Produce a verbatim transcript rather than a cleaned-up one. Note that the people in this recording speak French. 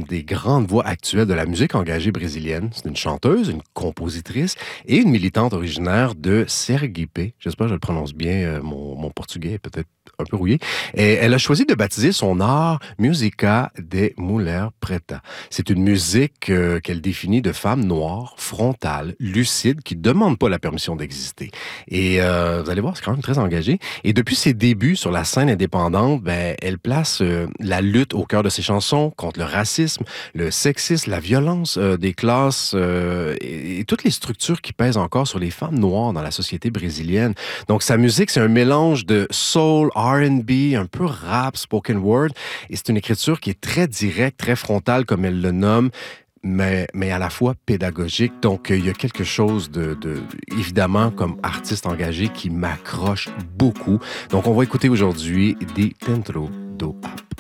une des grandes voix actuelles de la musique engagée brésilienne. C'est une chanteuse, une compositrice et une militante originaire de Sergipe. J'espère que je le prononce bien, euh, mon, mon portugais est peut-être un peu rouillé. Et elle a choisi de baptiser son art Música de Mulher Preta. C'est une musique euh, qu'elle définit de femme noire, frontale, lucide, qui ne demande pas la permission d'exister. Et euh, vous allez voir, c'est quand même très engagé. Et depuis ses débuts sur la scène indépendante, ben, elle place euh, la lutte au cœur de ses chansons contre le racisme, le sexisme, la violence euh, des classes euh, et, et toutes les structures qui pèsent encore sur les femmes noires dans la société brésilienne. Donc sa musique, c'est un mélange de soul, R and B, un peu rap, spoken word, et c'est une écriture qui est très directe, très frontale, comme elle le nomme, mais, mais à la fois pédagogique. Donc, il y a quelque chose de, de, évidemment, comme artiste engagé, qui m'accroche beaucoup. Donc, on va écouter aujourd'hui des Dentro do App.